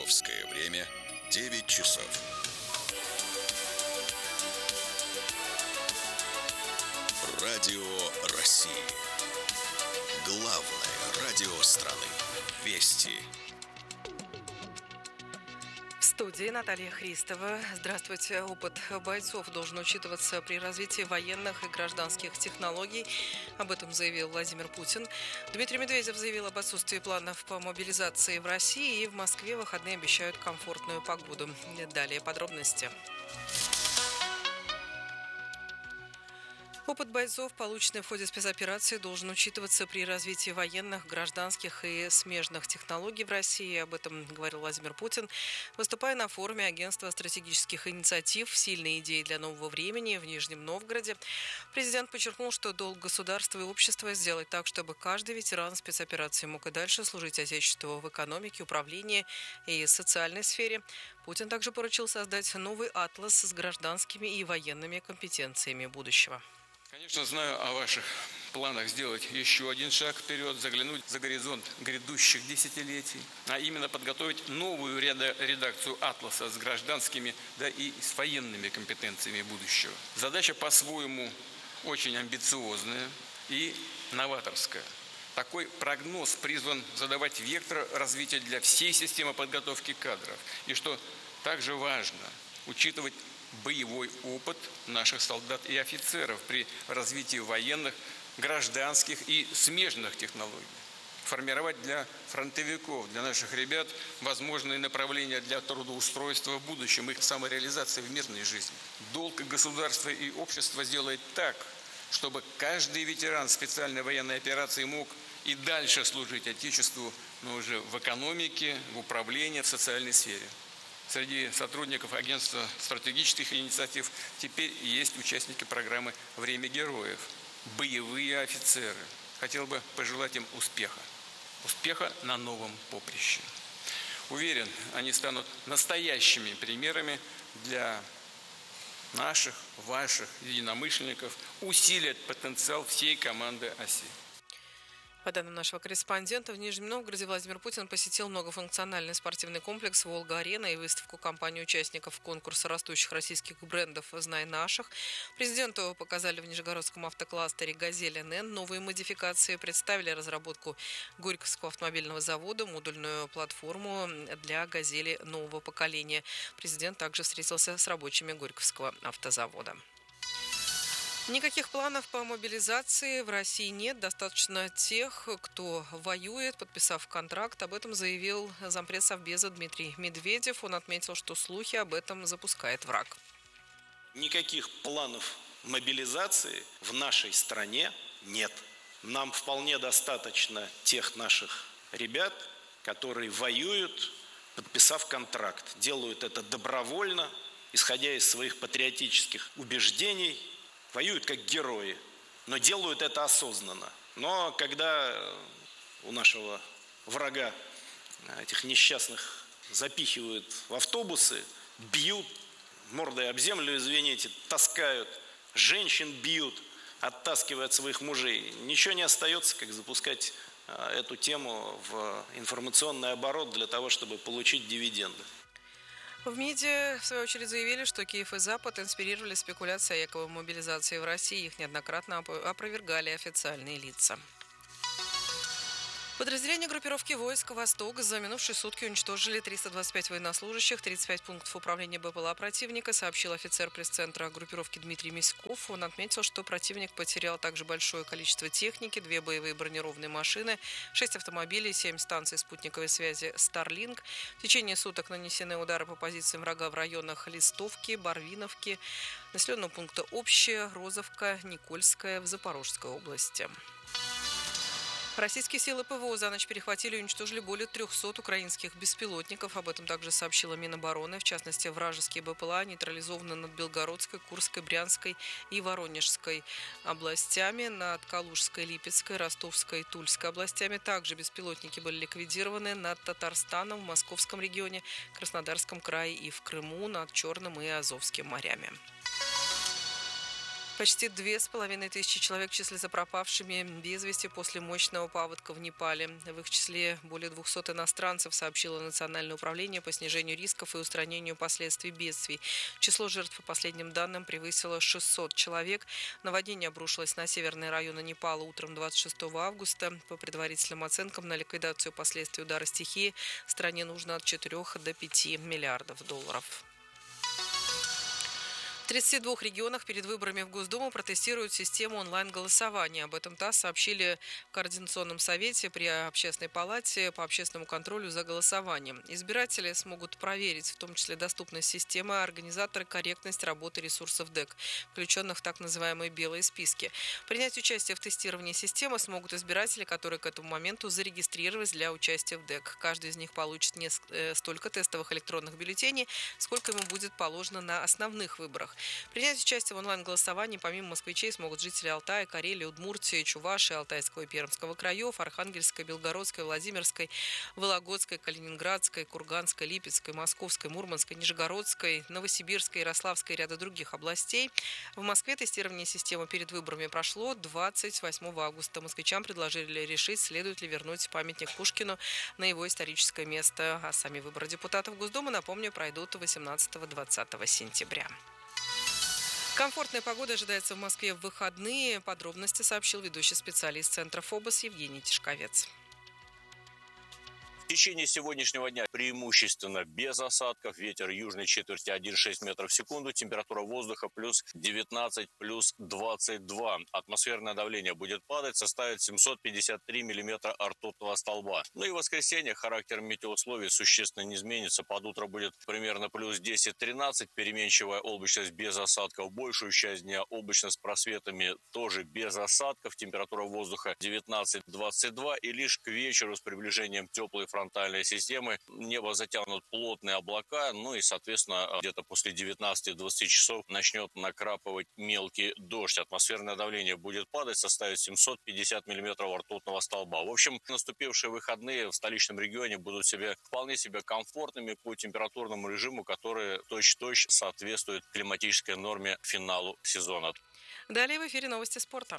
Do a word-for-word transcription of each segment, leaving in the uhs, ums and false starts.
Московское время девять часов. Радио России. Главное радио страны. Вести. В студии Наталья Христова. Здравствуйте. Опыт бойцов должен учитываться при развитии военных и гражданских технологий. Об этом заявил Владимир Путин. Дмитрий Медведев заявил об отсутствии планов по мобилизации в России. И в Москве в выходные обещают комфортную погоду. Далее подробности. Опыт бойцов, полученный в ходе спецоперации, должен учитываться при развитии военных, гражданских и смежных технологий в России. Об этом говорил Владимир Путин, выступая на форуме Агентства стратегических инициатив «Сильные идеи для нового времени» в Нижнем Новгороде. Президент подчеркнул, что долг государства и общества сделать так, чтобы каждый ветеран спецоперации мог и дальше служить Отечеству в экономике, управлении и социальной сфере. Путин также поручил создать новый атлас с гражданскими и военными компетенциями будущего. Конечно, знаю о ваших планах сделать еще один шаг вперед, заглянуть за горизонт грядущих десятилетий, а именно подготовить новую редакцию «Атласа» с гражданскими, да и с военными компетенциями будущего. Задача по-своему очень амбициозная и новаторская. Такой прогноз призван задавать вектор развития для всей системы подготовки кадров. И что также важно, учитывать боевой опыт наших солдат и офицеров при развитии военных, гражданских и смежных технологий. Формировать для фронтовиков, для наших ребят возможные направления для трудоустройства в будущем, их самореализации в мирной жизни. Долг государства и общества сделать так, чтобы каждый ветеран специальной военной операции мог и дальше служить Отечеству, но уже в экономике, в управлении, в социальной сфере. Среди сотрудников Агентства стратегических инициатив теперь есть участники программы «Время героев», боевые офицеры. Хотел бы пожелать им успеха. Успеха на новом поприще. Уверен, они станут настоящими примерами для наших, ваших единомышленников, усилят потенциал всей команды «Оси». По данным нашего корреспондента, в Нижнем Новгороде Владимир Путин посетил многофункциональный спортивный комплекс «Волга-Арена» и выставку компаний участников конкурса растущих российских брендов «Знай наших». Президенту показали в Нижегородском автокластере «Газель эн эн» новые модификации, представили разработку Горьковского автомобильного завода, модульную платформу для «Газели» нового поколения. Президент также встретился с рабочими Горьковского автозавода. Никаких планов по мобилизации в России нет. Достаточно тех, кто воюет, подписав контракт. Об этом заявил зампред Совбеза Дмитрий Медведев. Он отметил, что слухи об этом запускает враг. Никаких планов мобилизации в нашей стране нет. Нам вполне достаточно тех наших ребят, которые воюют, подписав контракт. Делают это добровольно, исходя из своих патриотических убеждений. Воюют как герои, но делают это осознанно. Но когда у нашего врага этих несчастных запихивают в автобусы, бьют, мордой об землю, извините, таскают, женщин бьют, оттаскивая от своих мужей, ничего не остается, как запускать эту тему в информационный оборот для того, чтобы получить дивиденды. В МИДе, в свою очередь, заявили, что Киев и Запад инспирировали спекуляции о якобы мобилизации в России. Их неоднократно опровергали официальные лица. Подразделения группировки войск «Восток» за минувшие сутки уничтожили триста двадцать пять военнослужащих, тридцать пять пунктов управления БПЛА противника, сообщил офицер пресс-центра группировки Дмитрий Миськов. Он отметил, что противник потерял также большое количество техники, две боевые бронированные машины, шесть автомобилей, семь станций спутниковой связи «Старлинк». В течение суток нанесены удары по позициям врага в районах Листовки, Барвиновки, населенного пункта Общее, Розовка, Никольская в Запорожской области. Российские силы ПВО за ночь перехватили и уничтожили более трехсот украинских беспилотников. Об этом также сообщила Минобороны. В частности, вражеские БПЛА нейтрализованы над Белгородской, Курской, Брянской и Воронежской областями, над Калужской, Липецкой, Ростовской и Тульской областями. Также беспилотники были ликвидированы над Татарстаном, в Московском регионе, Краснодарском крае и в Крыму, над Черным и Азовским морями. Почти две с половиной тысячи человек числятся пропавшими без вести после мощного паводка в Непале. В их числе более двухсот иностранцев, сообщило Национальное управление по снижению рисков и устранению последствий бедствий. Число жертв, по последним данным, превысило шестьсот человек. Наводнение обрушилось на северные районы Непала утром двадцать шестого августа. По предварительным оценкам, на ликвидацию последствий удара стихии стране нужно от четырёх до пяти миллиардов долларов. В тридцати двух регионах перед выборами в Госдуму протестируют систему онлайн-голосования. Об этом ТАСС сообщили в Координационном совете при Общественной палате по общественному контролю за голосованием. Избиратели смогут проверить в том числе доступность системы, а организаторы корректность работы ресурсов ДЭК, включенных в так называемые белые списки. Принять участие в тестировании системы смогут избиратели, которые к этому моменту зарегистрировались для участия в ДЭК. Каждый из них получит несколько, столько тестовых электронных бюллетеней, сколько ему будет положено на основных выборах. Принять участие в онлайн-голосовании помимо москвичей смогут жители Алтая, Карелии, Удмуртии, Чувашии, Алтайского и Пермского краев, Архангельской, Белгородской, Владимирской, Вологодской, Калининградской, Курганской, Липецкой, Московской, Мурманской, Нижегородской, Новосибирской, Ярославской и ряда других областей. В Москве тестирование системы перед выборами прошло двадцать восьмого августа. Москвичам предложили решить, следует ли вернуть памятник Пушкину на его историческое место. А сами выборы депутатов Госдумы, напомню, пройдут восемнадцатого-двадцатого сентября. Комфортная погода ожидается в Москве в выходные. Подробности сообщил ведущий специалист Центра ФОБОС Евгений Тишковец. В течение сегодняшнего дня преимущественно без осадков. Ветер южной четверти один целых шесть десятых метров в секунду. Температура воздуха плюс девятнадцать, плюс двадцать два. Атмосферное давление будет падать, составит семьсот пятьдесят три миллиметра ртутного столба. Ну и в воскресенье характер метеоусловий существенно не изменится. Под утро будет примерно плюс десять-тринадцать. Переменчивая облачность без осадков. Большую часть дня облачность с просветами тоже без осадков. Температура воздуха девятнадцать-двадцать два. И лишь к вечеру с приближением теплой фронтальной системы небо затянут плотные облака, ну и, соответственно, где-то после девятнадцати-двадцати часов начнет накрапывать мелкий дождь. Атмосферное давление будет падать, составит семьсот пятьдесят миллиметров ртутного столба. В общем, наступившие выходные в столичном регионе будут себе вполне себе комфортными по температурному режиму, который точь-в-точь соответствует климатической норме к финалу сезона. Далее в эфире новости спорта.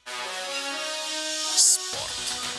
Спорт.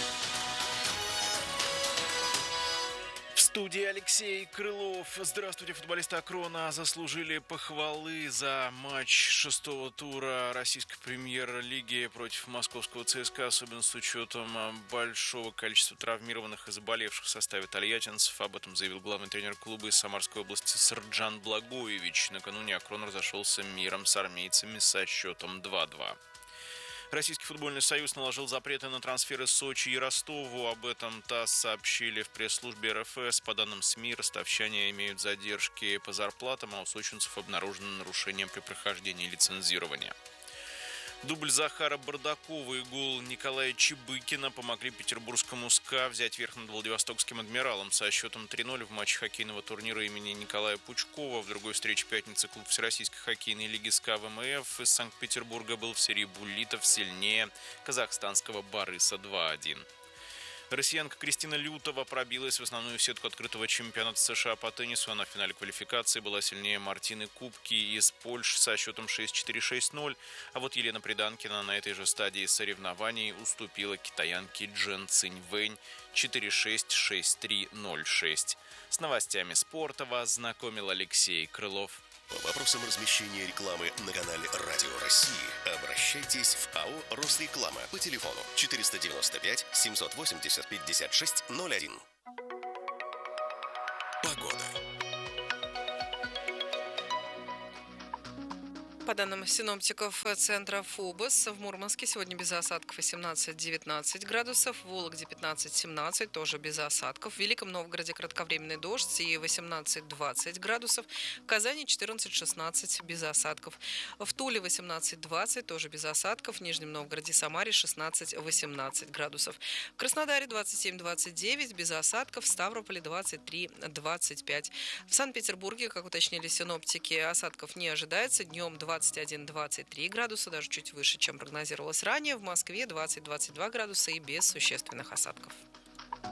В студии Алексей Крылов. Здравствуйте, футболисты Акрона заслужили похвалы за матч шестого тура российской премьер-лиги против московского ЦСКА, особенно с учетом большого количества травмированных и заболевших в составе тольяттинцев. Об этом заявил главный тренер клуба из Самарской области Сарджан Благоевич. Накануне Акрон разошелся миром с армейцами со счетом два-два. Российский футбольный союз наложил запреты на трансферы Сочи и Ростову. Об этом ТАСС сообщили в пресс-службе эр эф эс. По данным СМИ, ростовчане имеют задержки по зарплатам, а у сочинцев обнаружено нарушение при прохождении лицензирования. Дубль Захара Бардакова и гол Николая Чебыкина помогли петербургскому СКА взять верх над Владивостокским «Адмиралом» со счетом три-ноль в матче хоккейного турнира имени Николая Пучкова. В другой встрече пятницы клуб Всероссийской хоккейной лиги СКА вэ эм эф из Санкт-Петербурга был в серии буллитов сильнее казахстанского «Барыса» два-один. Россиянка Кристина Лютова пробилась в основную сетку открытого чемпионата США по теннису. Она в финале квалификации была сильнее Мартины Кубки из Польши со счетом шесть-четыре, шесть-ноль. А вот Елена Приданкина на этой же стадии соревнований уступила китаянке Джен Циньвэнь четыре-шесть, шесть-три, ноль-шесть. С новостями спорта вас знакомил Алексей Крылов. По вопросам размещения рекламы на канале Радио России обращайтесь в АО «Росреклама» по телефону четыреста девяносто пять семьсот восемьдесят пятьдесят шесть ноль один. Погода. По данным синоптиков центра ФОБОС, в Мурманске сегодня без осадков восемнадцать-девятнадцать градусов, в Вологде пятнадцать-семнадцать, тоже без осадков, в Великом Новгороде кратковременный дождь и восемнадцать-двадцать градусов, в Казани четырнадцать-шестнадцать без осадков, в Туле восемнадцать-двадцать, тоже без осадков, в Нижнем Новгороде, Самаре шестнадцать-восемнадцать градусов, в Краснодаре двадцать семь-двадцать девять без осадков, в Ставрополе двадцать три-двадцать пять. В Санкт-Петербурге, как уточнили синоптики, осадков не ожидается, днем двадцать один-двадцать три градуса, даже чуть выше, чем прогнозировалось ранее. В Москве двадцать-двадцать два градуса и без существенных осадков.